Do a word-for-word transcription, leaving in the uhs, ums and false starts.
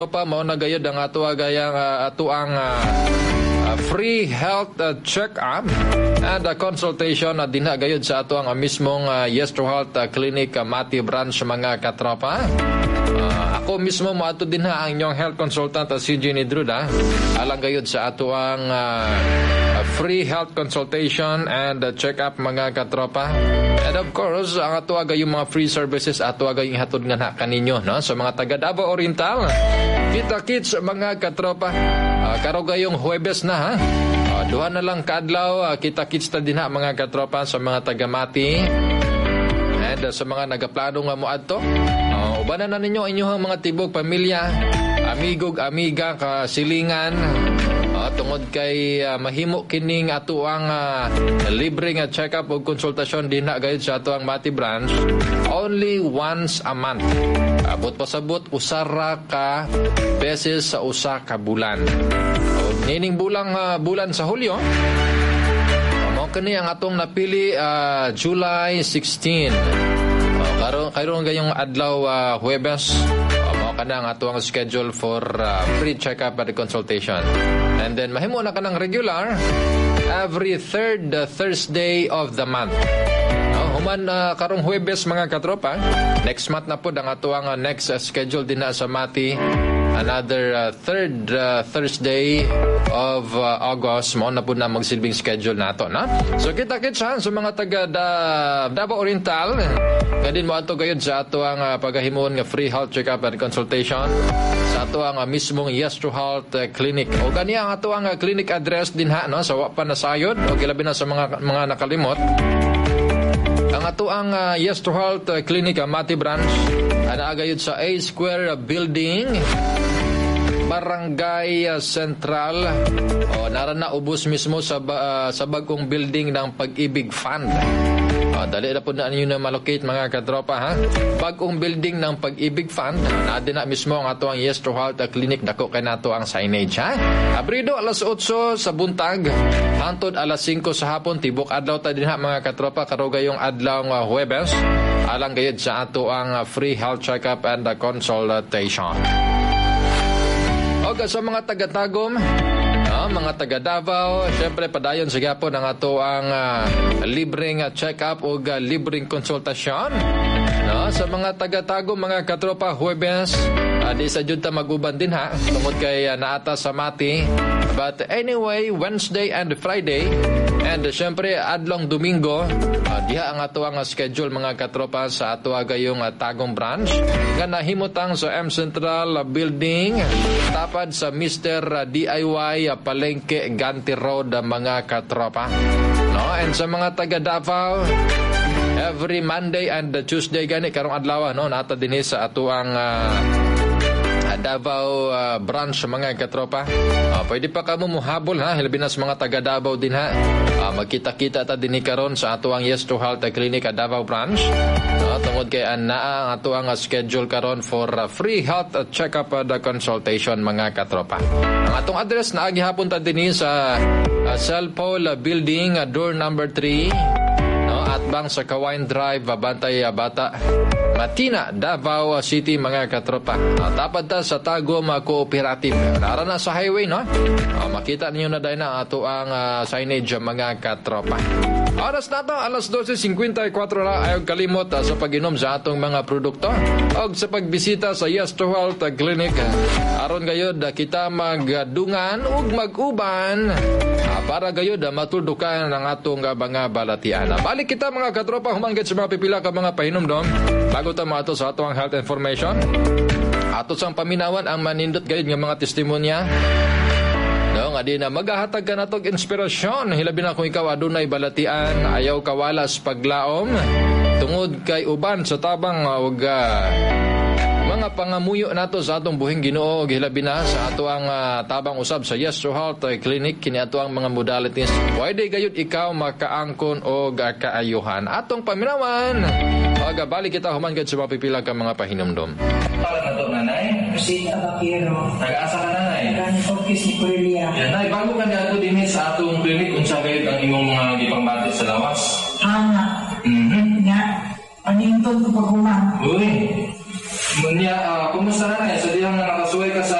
pa mao na gayud ang ato gayang uh, ato ang uh, uh, free health uh, check-up and uh, consultation na uh, dinha gayud sa ato ang uh, mismong uh, Yes to Health uh, Clinic uh, Mati Branch mga katropa. Uh, ako mismo mo ato dinha ang inyong health consultant uh, si Jenny Druda alang gayud sa ato ang uh, uh, free health consultation and uh, check-up mga katropa. And of course, ang ato agay yung mga free services ato agay yung hatod nga na kaninyo no sa mga taga Davao Oriental. Kita kits mga katropa. Uh, karo gayong Huwebes na ha. Uh, duha na lang kadlaw uh, kita kits ta din ha mga katropa sa mga taga Mati. And uh, sa mga nagaplano nga mo adto, uh, ubanan na ninyo inyong mga tibok pamilya, amigog, amiga, kasilingan. Uh, tungod kay uh, mahimo kining ato ang uh, libreng uh, check-up o konsultasyon din na gayud sa ato ang Mati Branch only once a month. Abot pasabot usara ka beses sa usa ka bulan. O, nining bulang uh, bulan sa Hulyo, mo kani ang atong napili uh, July sixteen. Uh, karon karon gayong adlaw uh, Huwebes. Kana ang ato ang schedule for uh, free check-up at consultation. And then mahimo na kanang regular every third uh, Thursday of the month. No, human uh, karong Huwebes mga katropa. Next month na po ang ato ang uh, next uh, schedule din na sa Mati. Another uh, third uh, Thursday of uh, August mo na po na magsilbing schedule nato na. So kita-kitsa sa mga taga da, Davao Oriental nga din mo ato gayud sa ato ang uh, pagahimon nga free health check-up and consultation sa ato ang uh, mismong Yes to Health uh, Clinic. O gani ang ato ang uh, clinic address din ha no sa wa pa nasayod o gilabi na sa mga mga nakalimot. Ang ato ang uh, Yes to Health uh, Clinic uh, Mati Branch ana gayud sa A Square Building, Barangay uh, Central. O nara na ubos mismo sa uh, sa bagong building ng Pag-ibig Fund. Uh, dali na po na ninyo na malocate mga katropa ha. Bagong building ng Pag-ibig Fund. Na din na mismo ang ato ang Yes to Health Clinic. Dako kay nato ang signage ha. Abrido alas otso sa buntag. Hantod alas singko sa hapon. Tibok adlaw ta din ha mga katropa. Karugayong adlaw ng uh, Huwebes. Alang gayud sa ato ang uh, free health check-up and uh, consultation. O sa mga taga-Tagum, ah, mga taga Davao, syempre padayon sa gyapon ang ato ang uh, libreng uh, check-up o uh, libreng konsultasyon. No, sa mga taga-Tagum, mga katropa, Huwebes, uh, di sa jud ta maguban din ha, tungod kay uh, naata sa Mati. But anyway, Wednesday and Friday, and uh, syempre adlong Domingo, uh, diha ang ato ang uh, schedule mga katropa sa ato gayong uh, Tagum Branch. Nga nahimutang sa M Central uh, Building, tapad sa Mister Uh, D I Y uh, Palengke Ganti Road uh, mga katropa. No, and sa mga taga Davao, every Monday and uh, Tuesday gani karong adlaw no nata dinhi sa ato ang uh, Davao uh, branch mga katropa. Uh, pwede pa kamo muhabol ha, hilabi na sa mga taga Davao din ha. Uh, magkita-kita ta dinhi karon sa ato ang Yes to Health Clinic at Davao branch. Uh, tungod kay ana ang ato ang uh, schedule karon for uh, free health uh, check-up at uh, consultation mga katropa. Ang atong address na gihapon ta dinhi sa uh, Cellpole uh, Building, uh, door number three. At bang sa Kawain Drive, Bantay Bata, Matina, Davao City mga katropa. At tapad ta sa Tagum Cooperative. Nara na sa highway no. Uh, makita niyo na dahil na ato ang uh, signage mga katropa. Oras na to, alas dose fifty-four na. Ayaw kalimot uh, sa pag-inom sa atong mga produkto o sa pagbisita sa Yes to Health Clinic. Aron gayod uh, kita magdungan ug mag-uban uh, para gayod uh, matuldukan ang atong uh, mga balatian. Uh, balik kita mga katropa humanggit sa mga pipila ka mga pahinomdom bago ta maato sa ato ang health information. Ato sang paminawan ang manindot gayud nga mga testimonya. No, nga di na magahatag ka natog inspirasyon. Hilabi na kung ikaw adunay balatian, ayaw kawalas paglaom tungod kay uban sa tabang ug uh, mga pangamuyo nato sa atong buhing Ginoo. Hilabi na sa ato ang uh, tabang usab sa Yes to Health Clinic kini ato ang mga modalities. Pwede gayud ikaw makaangkon og kaayuhan. Atong paminawan. Aga balik kita human gid sa mapipila ka mga pahinumdom. Para na to nanay, si Abakiro. Nag-asa ka nanay. Nag-office ni Kuya. Yan nay, bago ka niya dinhi sa atong clinic unsa gayud ang imong mga gipangbati sa lawas? Hanga. Mhm. Nga, panintod ko pa kuma. Uy. Munya, uh, kumusta na na? Sa diyang nakasuway ka sa